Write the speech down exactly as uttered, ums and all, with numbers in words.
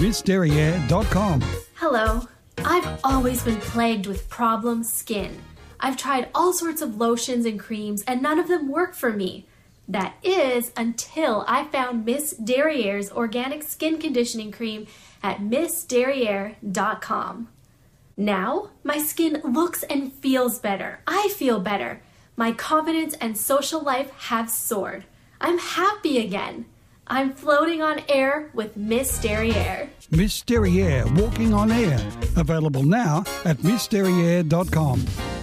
miss derriere dot com. Hello. I've always been plagued with problem skin. I've tried all sorts of lotions and creams and none of them work for me. That is until I found Miss Derriere's organic skin conditioning cream at miss derriere dot com. Now, my skin looks and feels better. I feel better. My confidence and social life have soared. I'm happy again. I'm floating on air with Miss Derriere. Miss Derriere Walking on Air. Available now at miss derriere dot com.